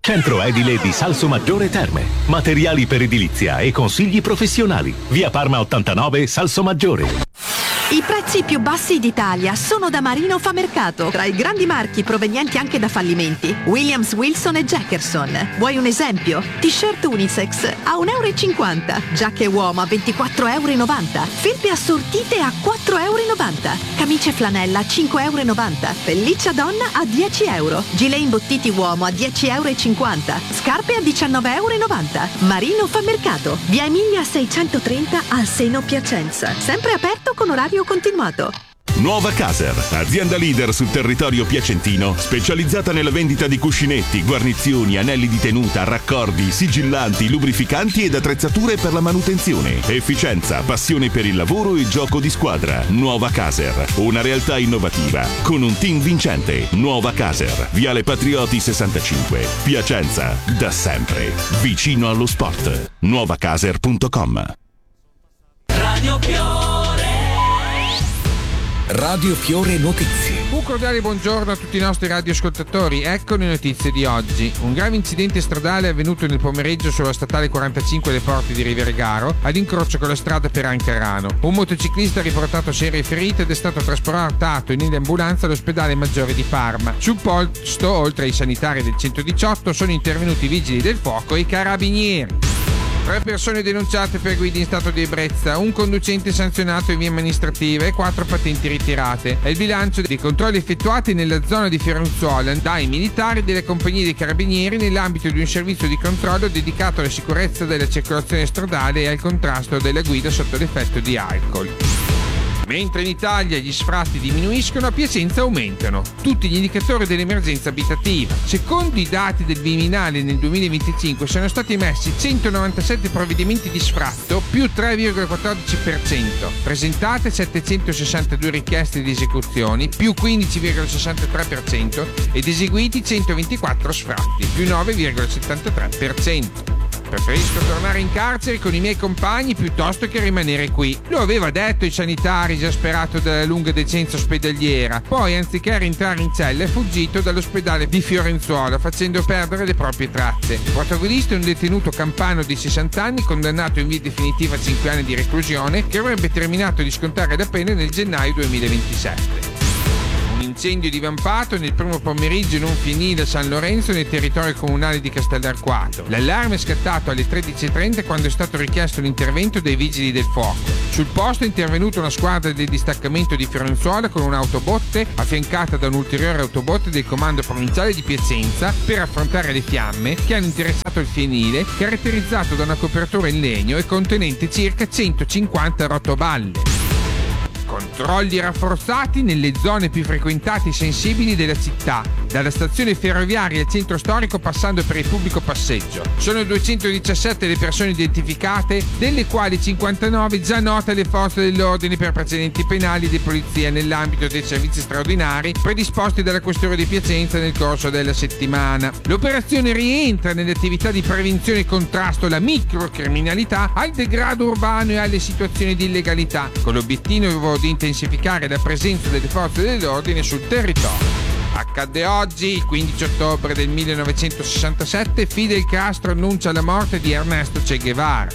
Centro edile di Salsomaggiore Terme. Materiali per edilizia e consigli professionali. Via Parma 89, Salsomaggiore. I prezzi più bassi d'Italia sono da Marino Famercato, tra i grandi marchi provenienti anche da fallimenti. Williams, Wilson e Jackerson. Vuoi un esempio? T-shirt unisex a €1,50 €, giacche uomo a €24,90 €, felpe assortite a €4,90 €, camicie flanella a €5,90 €, pelliccia donna a €10 €, gilet imbottiti uomo a €10,50 €, scarpe a €19,90 €. Marino Famercato, via Emilia 630 al Seno Piacenza. Sempre aperto con orario continuato. Nuova Caser, azienda leader sul territorio piacentino, specializzata nella vendita di cuscinetti, guarnizioni, anelli di tenuta, raccordi, sigillanti, lubrificanti ed attrezzature per la manutenzione. Efficienza, passione per il lavoro e gioco di squadra. Nuova Caser, una realtà innovativa con un team vincente. Nuova Caser, Viale Patrioti 65, Piacenza, da sempre, vicino allo sport. nuovacaser.com. Radio Fiore Notizie. Un cordiale buongiorno a tutti i nostri radioascoltatori. Ecco le notizie di oggi. Un grave incidente stradale è avvenuto nel pomeriggio sulla statale 45 alle porte di Riveregaro, ad incrocio con la strada per Ancarano. Un motociclista ha riportato serie ferite ed è stato trasportato in ambulanza all'ospedale maggiore di Parma. Sul posto, oltre ai sanitari del 118, sono intervenuti i vigili del fuoco e i carabinieri. 3 persone denunciate per guida in stato di ebbrezza, un conducente sanzionato in via amministrativa e 4 patenti ritirate. È il bilancio dei controlli effettuati nella zona di Fiorenzuola dai militari delle compagnie dei carabinieri nell'ambito di un servizio di controllo dedicato alla sicurezza della circolazione stradale e al contrasto della guida sotto l'effetto di alcol. Mentre in Italia gli sfratti diminuiscono, a Piacenza aumentano. Tutti gli indicatori dell'emergenza abitativa. Secondo i dati del Viminale nel 2025 sono stati emessi 197 provvedimenti di sfratto, più 3,14%. Presentate 762 richieste di esecuzioni, più 15,63%, ed eseguiti 124 sfratti, più 9,73%. Preferisco tornare in carcere con i miei compagni piuttosto che rimanere qui. Lo aveva detto il sanitario esasperato dalla lunga decenza ospedaliera. Poi, anziché rientrare in cella, è fuggito dall'ospedale di Fiorenzuola, facendo perdere le proprie tracce. Il protagonista è un detenuto campano di 60 anni, condannato in via definitiva a 5 anni di reclusione, che avrebbe terminato di scontare la pena nel gennaio 2027. Incendio divampato nel primo pomeriggio in un fienile a San Lorenzo nel territorio comunale di Castellarquato. L'allarme è scattato alle 13:30 quando è stato richiesto l'intervento dei vigili del fuoco. Sul posto è intervenuta una squadra del distaccamento di Fiorenzuola con un'autobotte affiancata da un'ulteriore autobotte del comando provinciale di Piacenza per affrontare le fiamme che hanno interessato il fienile, caratterizzato da una copertura in legno e contenente circa 150 rotoballe. Controlli rafforzati nelle zone più frequentate e sensibili della città, dalla stazione ferroviaria al centro storico passando per il pubblico passeggio. Sono 217 le persone identificate, delle quali 59 già note alle forze dell'ordine per precedenti penali di polizia nell'ambito dei servizi straordinari predisposti dalla Questura di Piacenza nel corso della settimana. L'operazione rientra nelle attività di prevenzione e contrasto alla microcriminalità, al degrado urbano e alle situazioni di illegalità, con l'obiettivo di intensificare la presenza delle forze dell'ordine sul territorio. Accadde oggi, il 15 ottobre del 1967, Fidel Castro annuncia la morte di Ernesto Che Guevara.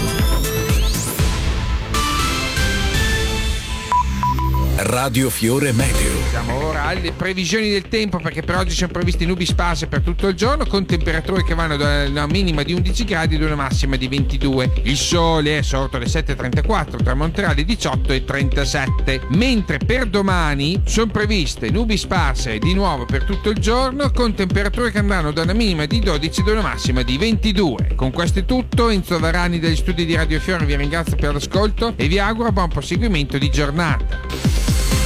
Radio Fiore Meteo. Siamo ora alle previsioni del tempo, perché per oggi sono previsti nubi sparse per tutto il giorno, con temperature che vanno da una minima di 11 gradi ad una massima di 22. Il sole è sorto alle 7:34, tramonterà alle 18:37. Mentre per domani sono previste nubi sparse di nuovo per tutto il giorno, con temperature che andranno da una minima di 12 ad una massima di 22. Con questo è tutto. Enzo Varani dagli studi di Radio Fiore vi ringrazio per l'ascolto e vi auguro buon proseguimento di giornata.